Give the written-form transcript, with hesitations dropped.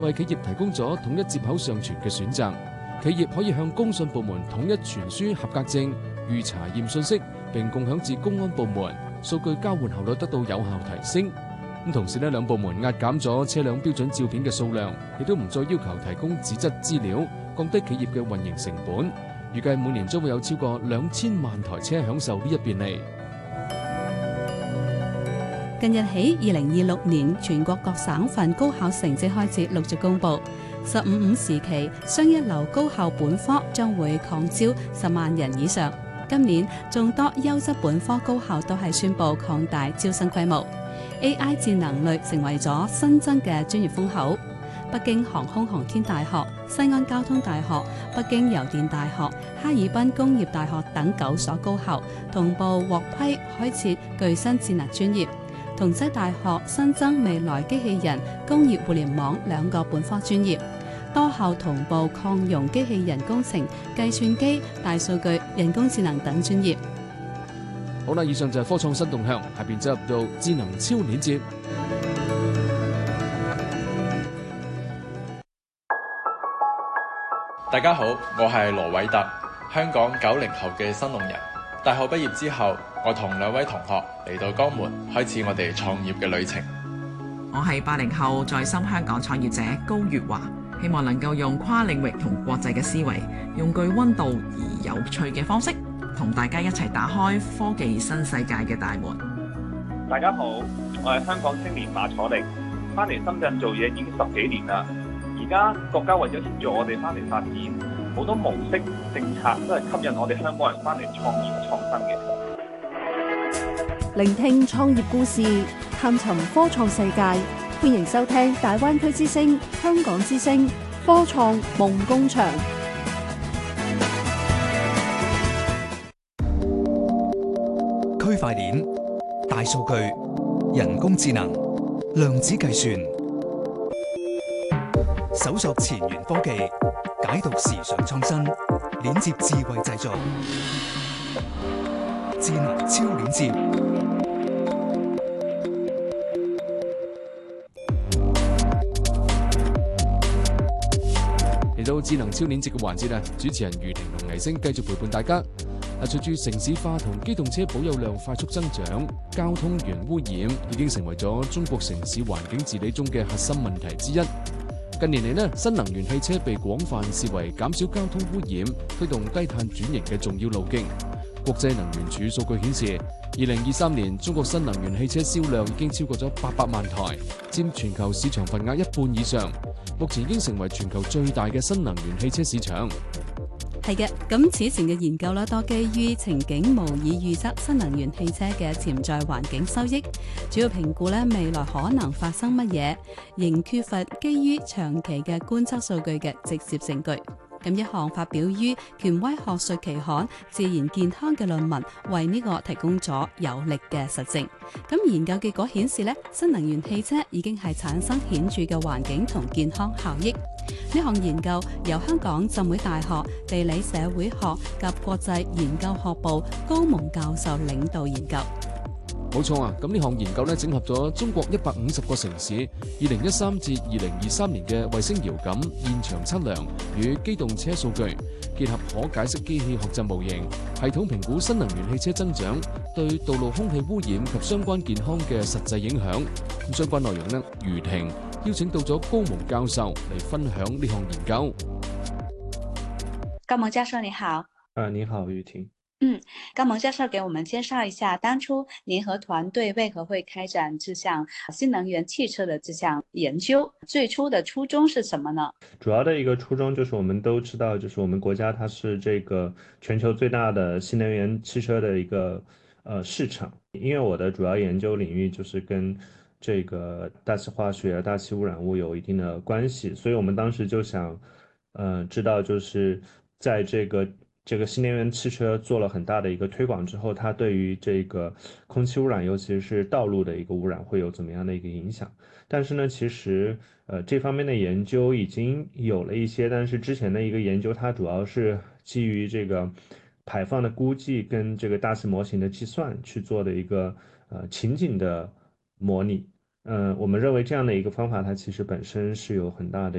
為企業提供咗統一接口上傳嘅選擇，企業可以向公信部門統一傳輸合格證、預查驗信息，並共享至公安部門，數據交換效率得到有效提升。同時兩部門壓減咗車輛標準照片嘅數量，亦都唔再要求提供紙質資料，降低企業嘅運營成本。預計每年將會有超過2000萬台車享受呢一便利。 近日起，2026年全國各省份高考成績開始陸續公布。15/5時期，雙一流高校本科將會擴招10萬人以上。今年，眾多優質本科高校都係宣布擴大招生規模。AI 智能類成為咗新增嘅專業風口。北京航空航天大學、西安交通大學、北京郵電大學、哈爾濱工業大學等9所高校同步獲批開設具身智能專業。同濟大學新增未來機器人、工業互聯網2個本科專業。多校同步擴容機器人工程、計算機、大數據、人工智能等專業。 好啦，以上就係科創新動向，下邊走入到智能超鏈接。 大家好，我係羅偉特，香港90後嘅新農人。大學畢業之後，我同2位同學嚟到江門，開始我哋創業嘅旅程。 我係80後在深香港創業者高月華，希望能夠用跨領域同國際嘅思維，用具溫度而有趣嘅方式，同大家一齊打開科技新世界嘅大門。 大家好，我係香港青年馬楚力，翻嚟深圳做嘢已經10幾年啦。而家國家為咗協助我哋翻嚟發展，好多模式政策都係吸引我哋香港人翻嚟創業創新嘅。 聆聽創業故事，探尋科創世界，歡迎收聽大灣區之聲、香港之聲科創夢工場。 區塊鏈、大數據、人工智能、量子計算，搜索前沿科技，解讀時尚創新，鏈接智慧製造，智能超鏈接。 嚟到智能超鏈接嘅環節啊，主持人余婷同倪星繼續陪伴大家。隨住城市化同機動車保有量快速增長，交通源污染已經成為咗中國城市環境治理中嘅核心問題之一。近年嚟新能源汽車被廣泛視為減少交通污染、推動低碳轉型嘅重要路徑。國際能源署數據顯示，2023年中國新能源汽車銷量已經超過咗800萬台，佔全球市場份額一半以上。目前已經成為全球最大嘅新能源汽車市場。 係嘅，咁此前嘅研究多基於情景模擬預測新能源汽車嘅潛在環境收益，主要評估未來可能發生乜嘢，仍缺乏基於長期嘅觀測數據嘅直接證據。咁一項發表於權威學術期刊《自然健康》嘅論文，為呢個提供咗有力嘅實證。咁研究結果顯示新能源汽車已經係產生顯著嘅環境同健康效益。呢項研究由香港浸會大學地理社會學及國際研究學部高蒙教授領導研究。 冇錯啊！咁呢項研究整合咗中國150個城市2013至2023年嘅衛星遙感現場測量與機動車數據，結合可解釋機器學習模型，系統評估新能源汽車增長對道路空氣污染及相關健康嘅實際影響。咁相關內容余婷邀請到咗高蒙教授嚟分享呢項研究。 高蒙教授你好。 你好，余婷。 高蒙教授给我们介绍一下，当初您和团队为何会开展这项新能源汽车的这项研究？最初的初衷是什么呢？ 主要的一个初衷就是我们都知道，就是我们国家它是这个全球最大的新能源汽车的一个市场。因为我的主要研究领域就是跟这个大气化学、大气污染物有一定的关系，所以我们当时就想知道就是在这个新能源汽车做了很大的一个推广之后，它对于这个空气污染，尤其是道路的一个污染会有怎么样的一个影响。但是呢，其实这方面的研究已经有了一些，但是之前的一个研究它主要是基于这个排放的估计跟这个大气模型的计算去做的一个情景的模拟。 我们认为这样的一个方法，它其实本身是有很大的